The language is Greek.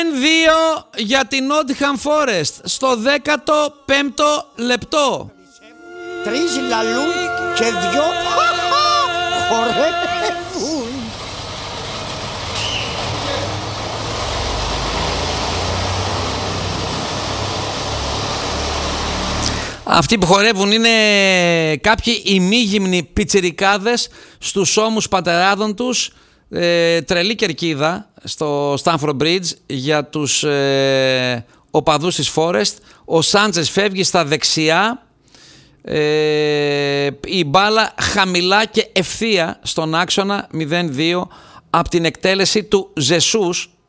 2 για την Nottingham Forest στο 15ο λεπτό. 3 λαλούν και 2 χορεύουν. Αυτοί που χορεύουν είναι κάποιοι ημίγυμνοι πιτσιρικάδες στους ώμους πατεράδων τους. Τρελή κερκίδα στο Stamford Bridge για τους οπαδούς της Forest. Ο Σάντζες φεύγει στα δεξιά, η μπάλα χαμηλά και ευθεία στον άξονα 0-2 από την εκτέλεση του Ζεσούς